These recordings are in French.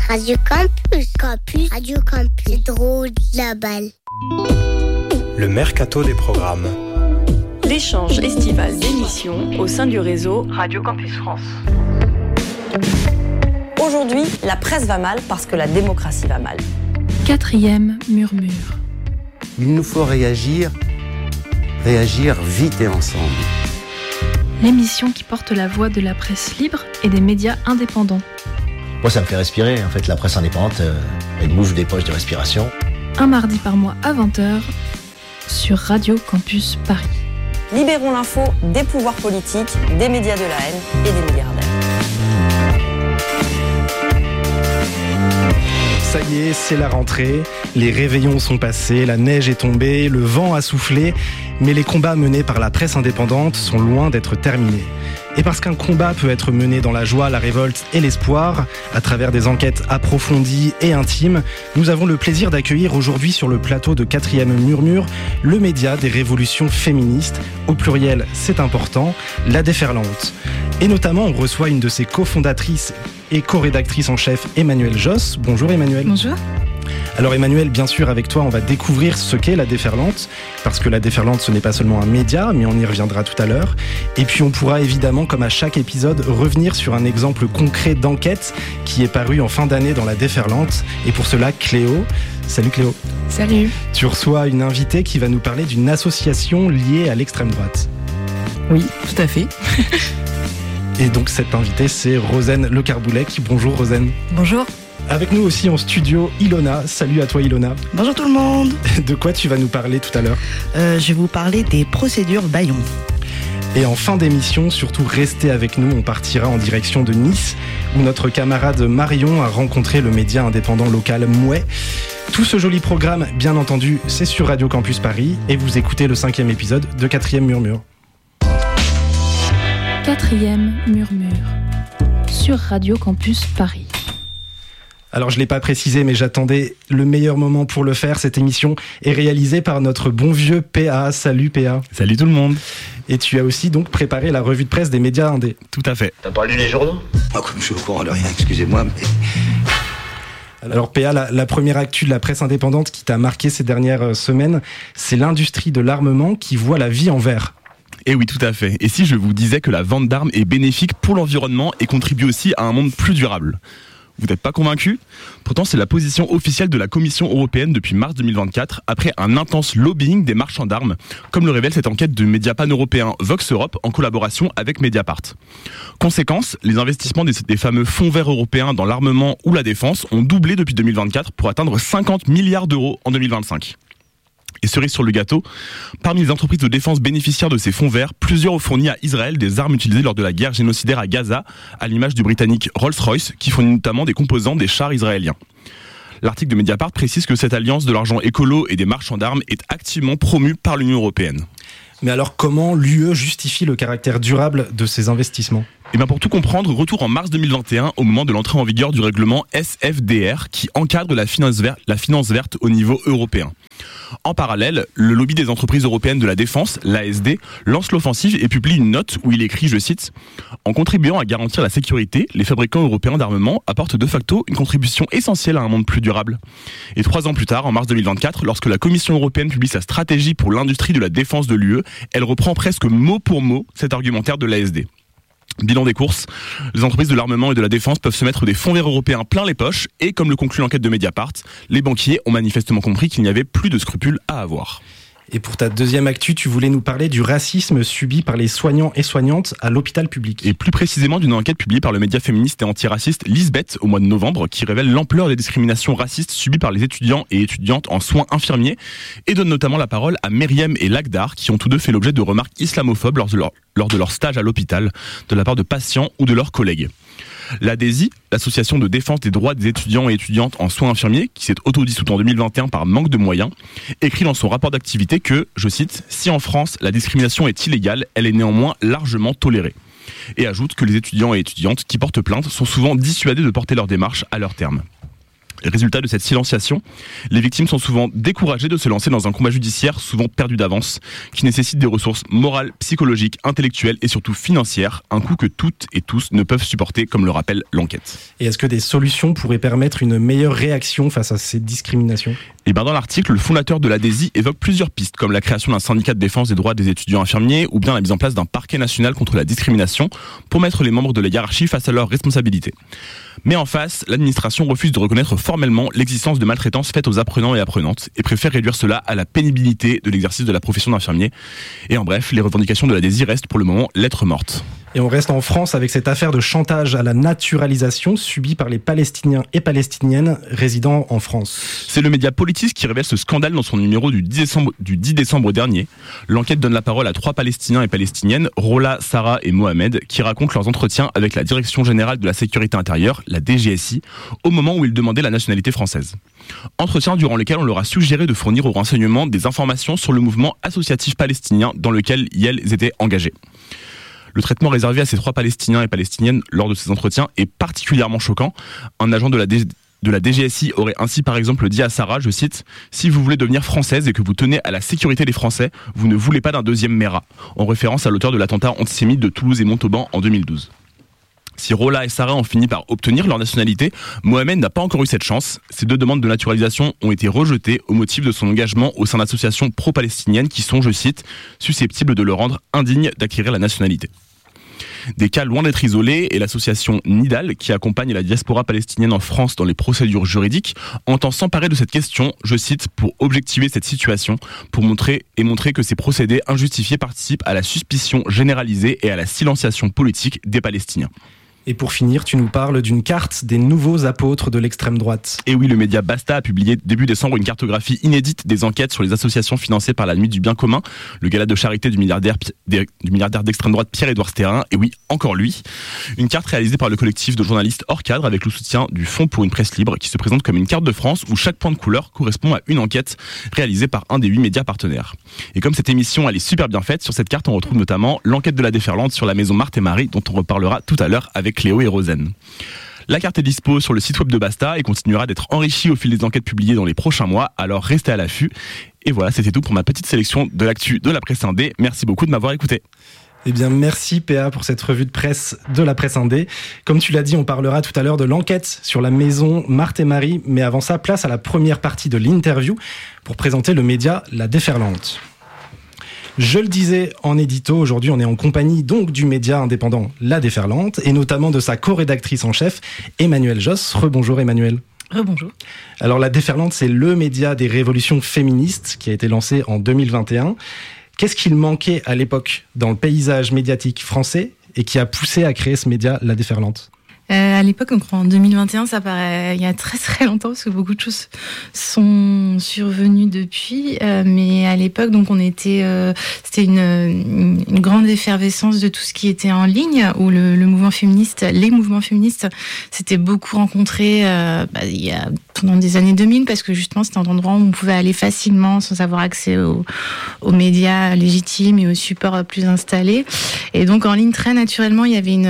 Radio Campus. Radio Campus. C'est drôle la balle. Le mercato des programmes. L'échange estival d'émissions au sein du réseau Radio Campus France. Aujourd'hui, la presse va mal parce que la démocratie va mal. 4e murmure. Il nous faut réagir vite et ensemble. L'émission qui porte la voix de la presse libre et des médias indépendants. Moi, ça me fait respirer. En fait, la presse indépendante, elle m'ouvre des poches de respiration. Un mardi par mois à 20h sur Radio Campus Paris. Libérons l'info des pouvoirs politiques, des médias de la haine et des milliardaires. Ça y est, c'est la rentrée, les réveillons sont passés, la neige est tombée, le vent a soufflé, mais les combats menés par la presse indépendante sont loin d'être terminés. Et parce qu'un combat peut être mené dans la joie, la révolte et l'espoir, à travers des enquêtes approfondies et intimes, nous avons le plaisir d'accueillir aujourd'hui sur le plateau de 4e Murmure le média des révolutions féministes, au pluriel c'est important, La Déferlante. Et notamment on reçoit une de ses cofondatrices et co-rédactrice en chef, Emmanuelle Josse. Bonjour Emmanuelle. Bonjour. Alors Emmanuelle, bien sûr avec toi on va découvrir ce qu'est La Déferlante, parce que La Déferlante ce n'est pas seulement un média, mais on y reviendra tout à l'heure. Et puis on pourra évidemment, comme à chaque épisode, revenir sur un exemple concret d'enquête qui est paru en fin d'année dans La Déferlante. Et pour cela, Cléo. Salut Cléo. Salut. Tu reçois une invitée qui va nous parler d'une association liée à l'extrême droite. Oui, tout à fait. Et donc cette invitée c'est Rosen Le Carboulet. Bonjour Rosen. Bonjour. Avec nous aussi en studio, Ilona. Salut à toi Ilona. Bonjour tout le monde. De quoi tu vas nous parler tout à l'heure ? Je vais vous parler des procédures Bayon. Et en fin d'émission, surtout restez avec nous, on partira en direction de Nice, où notre camarade Marion a rencontré le média indépendant local Mouais. Tout ce joli programme, bien entendu, c'est sur Radio Campus Paris, et vous écoutez le 5e épisode de 4e Murmure. 4e Murmure sur Radio Campus Paris. Alors je ne l'ai pas précisé, mais j'attendais le meilleur moment pour le faire. Cette émission est réalisée par notre bon vieux PA. Salut PA. Salut tout le monde. Et tu as aussi donc préparé la revue de presse des médias indés. Tout à fait. T'as pas lu les journaux ? Moi, comme je suis au courant de rien, excusez-moi, mais... Alors PA, la première actu de la presse indépendante qui t'a marqué ces dernières semaines, c'est l'industrie de l'armement qui voit la vie en vert. Et oui, tout à fait. Et si je vous disais que la vente d'armes est bénéfique pour l'environnement et contribue aussi à un monde plus durable ? Vous n'êtes pas convaincu ? Pourtant, c'est la position officielle de la Commission européenne depuis mars 2024, après un intense lobbying des marchands d'armes, comme le révèle cette enquête du média pan-européen Vox Europe en collaboration avec Mediapart. Conséquence, les investissements des fameux fonds verts européens dans l'armement ou la défense ont doublé depuis 2024 pour atteindre 50 milliards d'euros en 2025. Et cerise sur le gâteau, parmi les entreprises de défense bénéficiaires de ces fonds verts, plusieurs ont fourni à Israël des armes utilisées lors de la guerre génocidaire à Gaza, à l'image du britannique Rolls-Royce, qui fournit notamment des composants des chars israéliens. L'article de Mediapart précise que cette alliance de l'argent écolo et des marchands d'armes est activement promue par l'Union européenne. Mais alors comment l'UE justifie le caractère durable de ces investissements ? Et bien pour tout comprendre, retour en mars 2021 au moment de l'entrée en vigueur du règlement SFDR qui encadre la finance verte au niveau européen. En parallèle, le lobby des entreprises européennes de la défense, l'ASD, lance l'offensive et publie une note où il écrit, je cite, « En contribuant à garantir la sécurité, les fabricants européens d'armement apportent de facto une contribution essentielle à un monde plus durable. » Et 3 ans plus tard, en mars 2024, lorsque la Commission européenne publie sa stratégie pour l'industrie de la défense de l'UE, elle reprend presque mot pour mot cet argumentaire de l'ASD. Bilan des courses, les entreprises de l'armement et de la défense peuvent se mettre des fonds verts européens plein les poches et comme le conclut l'enquête de Mediapart, les banquiers ont manifestement compris qu'il n'y avait plus de scrupules à avoir. Et pour ta deuxième actu, tu voulais nous parler du racisme subi par les soignants et soignantes à l'hôpital public. Et plus précisément d'une enquête publiée par le média féministe et antiraciste Lisbeth au mois de novembre qui révèle l'ampleur des discriminations racistes subies par les étudiants et étudiantes en soins infirmiers et donne notamment la parole à Myriam et Lagdar qui ont tous deux fait l'objet de remarques islamophobes lors de leur stage à l'hôpital de la part de patients ou de leurs collègues. L'ADESI, l'association de défense des droits des étudiants et étudiantes en soins infirmiers, qui s'est autodissoute en 2021 par manque de moyens, écrit dans son rapport d'activité que, je cite, « Si en France la discrimination est illégale, elle est néanmoins largement tolérée ». Et ajoute que les étudiants et étudiantes qui portent plainte sont souvent dissuadés de porter leur démarche à leur terme. Résultat de cette silenciation, les victimes sont souvent découragées de se lancer dans un combat judiciaire souvent perdu d'avance, qui nécessite des ressources morales, psychologiques, intellectuelles et surtout financières, un coût que toutes et tous ne peuvent supporter, comme le rappelle l'enquête. Et est-ce que des solutions pourraient permettre une meilleure réaction face à ces discriminations ? Et dans l'article, le fondateur de l'ADESI évoque plusieurs pistes, comme la création d'un syndicat de défense des droits des étudiants infirmiers ou bien la mise en place d'un parquet national contre la discrimination pour mettre les membres de la hiérarchie face à leurs responsabilités. Mais en face, l'administration refuse de reconnaître formellement l'existence de maltraitance faite aux apprenants et apprenantes et préfère réduire cela à la pénibilité de l'exercice de la profession d'infirmier. Et en bref, les revendications de l'ADESI restent pour le moment lettre morte. Et on reste en France avec cette affaire de chantage à la naturalisation subie par les Palestiniens et Palestiniennes résidant en France. C'est le média Politis qui révèle ce scandale dans son numéro du 10 décembre dernier. L'enquête donne la parole à 3 Palestiniens et Palestiniennes, Rola, Sarah et Mohamed, qui racontent leurs entretiens avec la Direction Générale de la Sécurité Intérieure, la DGSI, au moment où ils demandaient la nationalité française. Entretiens durant lesquels on leur a suggéré de fournir aux renseignements des informations sur le mouvement associatif palestinien dans lequel ils étaient engagés. Le traitement réservé à ces 3 Palestiniens et Palestiniennes lors de ces entretiens est particulièrement choquant. Un agent de la DGSI aurait ainsi par exemple dit à Sarah, je cite, « Si vous voulez devenir française et que vous tenez à la sécurité des Français, vous ne voulez pas d'un deuxième Mera », en référence à l'auteur de l'attentat antisémite de Toulouse et Montauban en 2012. Si Rola et Sarah ont fini par obtenir leur nationalité, Mohamed n'a pas encore eu cette chance. Ces 2 demandes de naturalisation ont été rejetées au motif de son engagement au sein d'associations pro-palestiniennes qui sont, je cite, « susceptibles de le rendre indigne d'acquérir la nationalité ». Des cas loin d'être isolés, et l'association Nidal, qui accompagne la diaspora palestinienne en France dans les procédures juridiques, entend s'emparer de cette question, je cite, pour objectiver cette situation, pour montrer que ces procédés injustifiés participent à la suspicion généralisée et à la silenciation politique des Palestiniens. Et pour finir, tu nous parles d'une carte des nouveaux apôtres de l'extrême droite. Et oui, le média Basta a publié début décembre une cartographie inédite des enquêtes sur les associations financées par la Nuit du Bien Commun, le gala de charité du milliardaire d'extrême droite Pierre-Édouard Sterrin, et oui, encore lui. Une carte réalisée par le collectif de journalistes hors cadre avec le soutien du Fonds pour une presse libre qui se présente comme une carte de France où chaque point de couleur correspond à une enquête réalisée par un des 8 médias partenaires. Et comme cette émission elle est super bien faite, sur cette carte on retrouve notamment l'enquête de la déferlante sur la maison Marthe et Marie dont on reparlera tout à l'heure avec Cléo et Rosen. La carte est dispo sur le site web de Basta et continuera d'être enrichie au fil des enquêtes publiées dans les prochains mois, alors restez à l'affût. Et voilà, c'était tout pour ma petite sélection de l'actu de la presse indé. Merci beaucoup de m'avoir écouté. Eh bien, merci PA pour cette revue de presse de la presse indé. Comme tu l'as dit, on parlera tout à l'heure de l'enquête sur la maison Marthe et Marie. Mais avant ça, place à la première partie de l'interview pour présenter le média La Déferlante. Je le disais en édito, aujourd'hui on est en compagnie donc du média indépendant La Déferlante et notamment de sa co-rédactrice en chef, Emmanuelle Josse. Rebonjour Emmanuelle. Rebonjour. Alors La Déferlante, c'est le média des révolutions féministes qui a été lancé en 2021. Qu'est-ce qu'il manquait à l'époque dans le paysage médiatique français et qui a poussé à créer ce média La Déferlante ? À l'époque, donc en 2021, ça paraît il y a très très longtemps parce que beaucoup de choses sont survenues depuis. Mais à l'époque, donc c'était une grande effervescence de tout ce qui était en ligne, où les mouvements féministes s'étaient beaucoup rencontrés il y a pendant des années 2000 parce que justement c'était un endroit où on pouvait aller facilement sans avoir accès aux médias légitimes et aux supports plus installés. Et donc en ligne très naturellement, il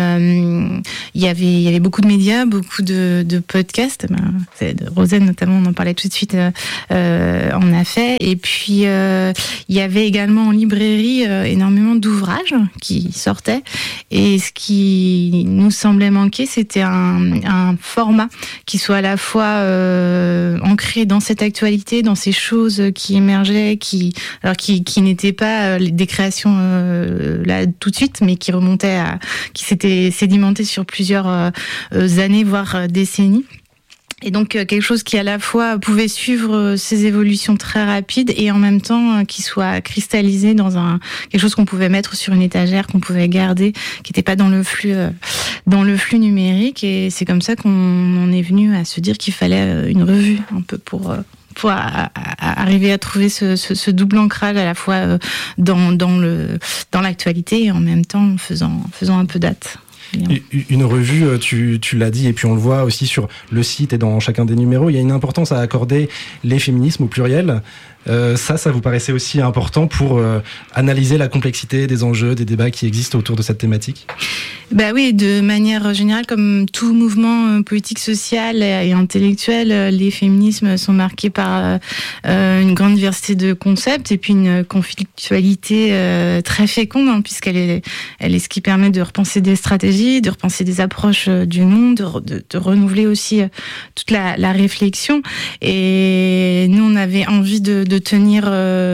y avait beaucoup de médias, beaucoup de podcasts. Rosen notamment, on en parlait tout de suite, en a fait. Et puis il y avait également en librairie énormément d'ouvrages qui sortaient. Et ce qui nous semblait manquer, c'était un format qui soit à la fois ancré dans cette actualité, dans ces choses qui émergeaient, qui n'étaient pas des créations là tout de suite, mais qui s'étaient sédimentées sur plusieurs années, voire décennies. Et donc quelque chose qui à la fois pouvait suivre ces évolutions très rapides et en même temps qui soit cristallisé dans quelque chose qu'on pouvait mettre sur une étagère, qu'on pouvait garder, qui n'était pas dans le flux numérique. Et c'est comme ça qu'on en est venu à se dire qu'il fallait une revue un peu pour arriver à trouver ce double ancrage à la fois dans l'actualité et en même temps en faisant un peu date. particulièrement. Une revue, tu l'as dit, et puis on le voit aussi sur le site et dans chacun des numéros, il y a une importance à accorder les féminismes au pluriel. Ça vous paraissait aussi important pour analyser la complexité des enjeux, des débats qui existent autour de cette thématique ? Bah oui, de manière générale, comme tout mouvement politique, social et intellectuel, les féminismes sont marqués par une grande diversité de concepts et puis une conflictualité très féconde, hein, puisqu'elle est ce qui permet de repenser des stratégies, de repenser des approches du monde, de renouveler aussi toute la réflexion. Et nous, on avait envie de tenir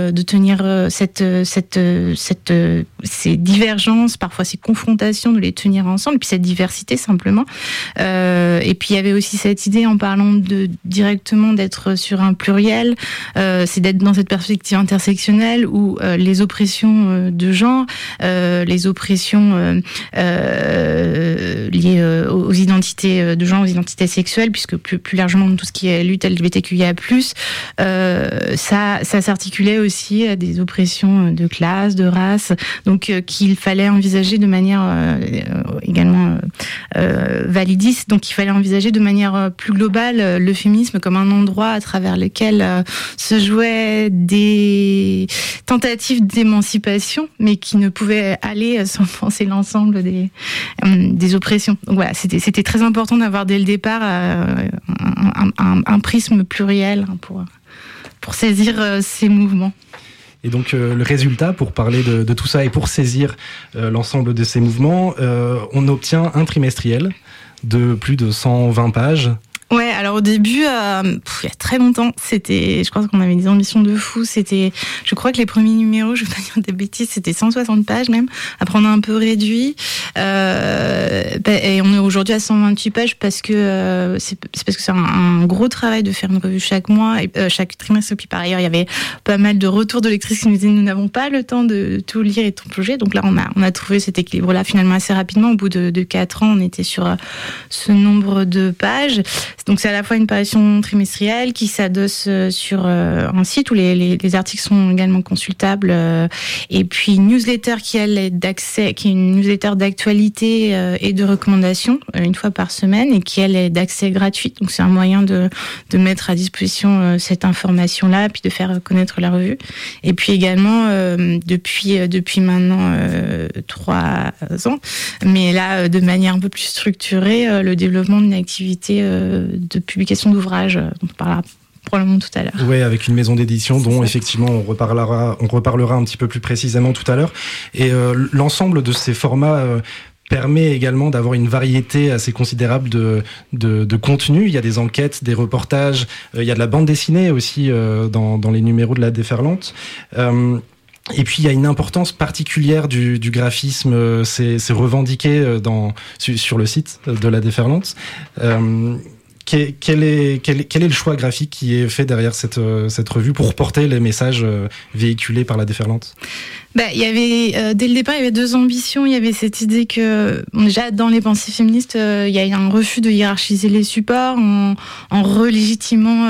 ces divergences, parfois ces confrontations, de les tenir ensemble, puis cette diversité simplement. Et puis il y avait aussi cette idée, en parlant directement d'être sur un pluriel, c'est d'être dans cette perspective intersectionnelle où les oppressions de genre, les oppressions liées aux identités de genre, aux identités sexuelles, puisque plus largement tout ce qui est lutte LGBTQIA+, ça s'articulait aussi à des oppressions de classe, de race, donc qu'il fallait envisager de manière également validiste, donc il fallait envisager de manière plus globale le féminisme comme un endroit à travers lequel se jouaient des tentatives d'émancipation, mais qui ne pouvaient aller sans penser l'ensemble des oppressions. Donc voilà, c'était très important d'avoir dès le départ un prisme pluriel pour saisir ces mouvements. Et donc le résultat, pour parler de tout ça et pour saisir l'ensemble de ces mouvements, on obtient un trimestriel de plus de 120 pages. Ouais, alors au début, il y a très longtemps, je crois qu'on avait des ambitions de fou. Je crois que les premiers numéros, je vais pas dire des bêtises, c'était 160 pages même. Après, on a un peu réduit. Et on est aujourd'hui à 128 pages parce que c'est un gros travail de faire une revue chaque mois et chaque trimestre. Et puis par ailleurs, il y avait pas mal de retours de lectrices qui nous disaient nous n'avons pas le temps de tout lire et tout plonger. Donc là, on a trouvé cet équilibre-là finalement assez rapidement. Au bout de 4 ans, on était sur ce nombre de pages. Donc c'est à la fois une parution trimestrielle qui s'adosse sur un site où les articles sont également consultables, et puis une newsletter qui est une newsletter d'actualité et de recommandations une fois par semaine, et qui elle est d'accès gratuit. Donc c'est un moyen de mettre à disposition cette information-là, puis de faire connaître la revue. Et puis également depuis maintenant 3 ans, mais là de manière un peu plus structurée, le développement d'une activité de publication d'ouvrages dont on parlera probablement tout à l'heure. Oui, avec une maison d'édition dont effectivement on reparlera un petit peu plus précisément tout à l'heure. Et l'ensemble de ces formats permet également d'avoir une variété assez considérable de contenus. Il y a des enquêtes, des reportages, il y a de la bande dessinée aussi dans les numéros de la Déferlante. Et puis il y a une importance particulière du graphisme, c'est revendiqué sur le site de la Déferlante. Quel est le choix graphique qui est fait derrière cette revue pour porter les messages véhiculés par la Déferlante ? Il y avait dès le départ, il y avait 2 ambitions. Il y avait cette idée que déjà dans les pensées féministes, il y a un refus de hiérarchiser les supports en relégitimant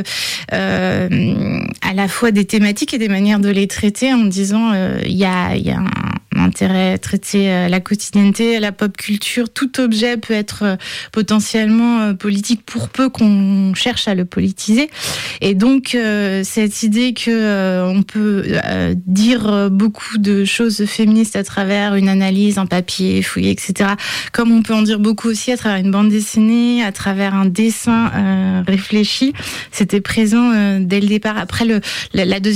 à la fois des thématiques et des manières de les traiter, en disant il y a un intérêt à traiter la quotidienneté, la pop culture. Tout objet peut être potentiellement politique pour peu qu'on cherche à le politiser. Et donc cette idée que on peut dire beaucoup de choses féministes à travers une analyse, un papier fouillé, etc. Comme on peut en dire beaucoup aussi à travers une bande dessinée, à travers un dessin réfléchi. C'était présent dès le départ. Après, la deuxième